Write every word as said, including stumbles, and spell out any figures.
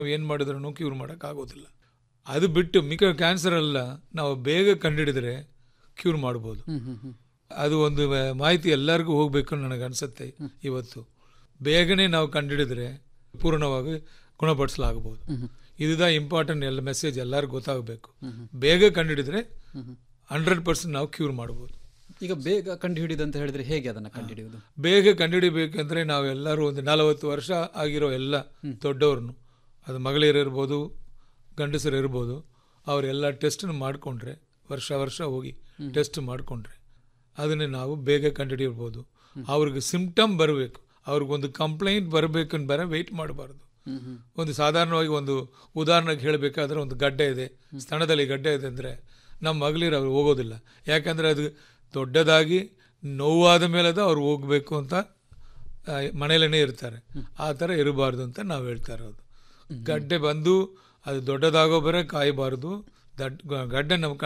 ಏನು ಮಾಡಿದ್ರೂ ಕ್ಯೂರ್ ಮಾಡೋಕ್ಕಾಗೋದಿಲ್ಲ. ಅದು ಬಿಟ್ಟು ಮಿಕ್ಕ ಕ್ಯಾನ್ಸರ್ ಎಲ್ಲ ನಾವು ಬೇಗ ಕಂಡುಹಿಡಿದ್ರೆ ಕ್ಯೂರ್ ಮಾಡ್ಬೋದು. ಅದು ಒಂದು ಮಾಹಿತಿ ಎಲ್ಲರಿಗೂ ಹೋಗಬೇಕು ನನಗೆ ಅನಿಸುತ್ತೆ. ಇವತ್ತು ಬೇಗನೆ ನಾವು ಕಂಡುಹಿಡಿದ್ರೆ ಪೂರ್ಣವಾಗಿ ಗುಣಪಡಿಸಲಾಗಬಹುದು. ಇದುದ ಇಂಪಾರ್ಟೆಂಟ್ ಎಲ್ಲ ಮೆಸೇಜ್ ಎಲ್ಲರಿಗೂ ಗೊತ್ತಾಗಬೇಕು. ಬೇಗ ಕಂಡುಹಿಡಿದ್ರೆ ಹಂಡ್ರೆಡ್ ಪರ್ಸೆಂಟ್ ನಾವು ಕ್ಯೂರ್ ಮಾಡ್ಬೋದು. ಈಗ ಬೇಗ ಕಂಡುಹಿಡಿದು ಅಂತ ಹೇಳಿದ್ರೆ ಹೇಗೆ ಅದನ್ನು ಕಂಡುಹಿಡಿಯೋದು? ಬೇಗ ಕಂಡುಹಿಡಿಬೇಕಂದ್ರೆ ನಾವೆಲ್ಲರೂ ಒಂದು ನಲವತ್ತು ವರ್ಷ ಆಗಿರೋ ಎಲ್ಲ ದೊಡ್ಡವ್ರನ್ನು, ಅದು ಮಗಳಿರಿರ್ಬೋದು ಗಂಡಸರು ಇರ್ಬೋದು, ಅವರೆಲ್ಲ ಟೆಸ್ಟನ್ನು ಮಾಡಿಕೊಂಡ್ರೆ, ವರ್ಷ ವರ್ಷ ಹೋಗಿ ಟೆಸ್ಟ್ ಮಾಡಿಕೊಂಡ್ರೆ ಅದನ್ನೇ ನಾವು ಬೇಗ ಕಂಡುಹಿಡಿಯಬಹುದು. ಅವ್ರಿಗೆ ಸಿಂಪ್ಟಮ್ ಬರಬೇಕು, ಅವ್ರಿಗೊಂದು ಕಂಪ್ಲೇಂಟ್ ಬರಬೇಕಂತ ಬರ ವೆಯ್ಟ್ ಮಾಡಬಾರ್ದು. ಒಂದು ಸಾಧಾರಣವಾಗಿ ಒಂದು ಉದಾಹರಣೆಗೆ ಹೇಳಬೇಕಾದ್ರೆ ಒಂದು ಗಡ್ಡೆ ಇದೆ, ಸ್ತನದಲ್ಲಿ ಗಡ್ಡೆ ಇದೆ ಅಂದರೆ ನಮ್ಮ ಮಗಳಿರು ಅವ್ರು ಹೋಗೋದಿಲ್ಲ. ಯಾಕಂದರೆ ಅದು ದೊಡ್ಡದಾಗಿ ನೋವಾದ ಮೇಲೆ ಅದು ಅವ್ರು ಹೋಗಬೇಕು ಅಂತ ಮನೆಯಲ್ಲೇ ಇರ್ತಾರೆ. ಆ ಥರ ಇರಬಾರ್ದು ಅಂತ ನಾವು ಹೇಳ್ತಾ ಇರೋದು. ಗಡ್ಡೆ ಬಂದು ಅದು ದೊಡ್ಡದಾಗೋ ಬರ ಕಾಯಬಾರ್ದು. ದಡ್ ಗಡ್ಡೆ ನಮ್ಮ